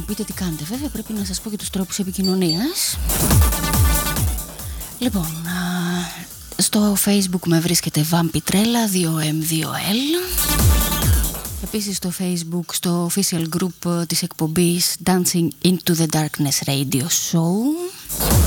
μου πείτε τι κάνετε. Βέβαια πρέπει να σας πω και τους τρόπους επικοινωνίας. Λοιπόν, στο Facebook με βρίσκεται Vampitrella 2M2L. Επίσης στο Facebook, στο official group της εκπομπής Dancing into the Darkness Radio Show.